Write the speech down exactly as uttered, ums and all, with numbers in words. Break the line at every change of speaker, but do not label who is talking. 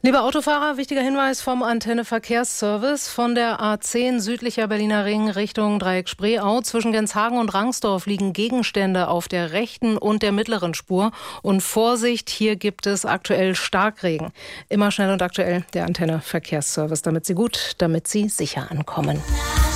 Lieber Autofahrer, wichtiger Hinweis vom Antenne Verkehrsservice. Von der A zehn südlicher Berliner Ring Richtung Dreieck Spreeau. Zwischen Genshagen und Rangsdorf liegen Gegenstände auf der rechten und der mittleren Spur. Und Vorsicht, hier gibt es aktuell Starkregen. Immer schnell und aktuell der Antenne Verkehrsservice, damit Sie gut, damit Sie sicher ankommen.